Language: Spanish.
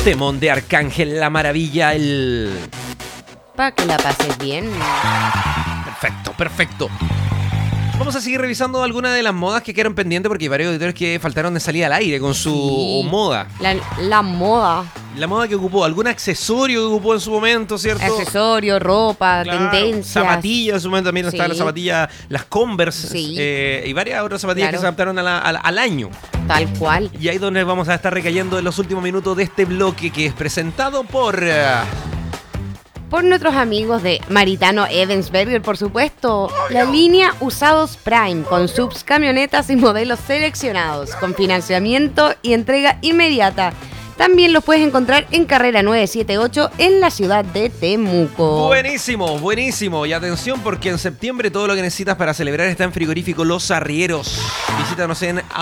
Temón de Arcángel La Maravilla, el... Para que la pases bien. Perfecto, perfecto. Vamos a seguir revisando algunas de las modas que quedaron pendientes porque hay varios auditores que faltaron de salir al aire con su moda. La moda. La moda que ocupó, algún accesorio que ocupó en su momento, ¿cierto? Accesorio, ropa, Claro, tendencias. zapatillas, en su momento también Sí. estaban las zapatillas, las Converse, Sí. y varias otras zapatillas Claro. que se adaptaron al año. Tal cual. Y ahí es donde vamos a estar recayendo en los últimos minutos de este bloque que es presentado por... Por nuestros amigos de Maritano Evansberger, por supuesto. La línea Usados Prime, con subs, camionetas y modelos seleccionados, con financiamiento y entrega inmediata. También los puedes encontrar en Carrera 978 en la ciudad de Temuco. Buenísimo, buenísimo. Y atención porque en septiembre todo lo que necesitas para celebrar está en Frigorífico Los Arrieros. Visítanos en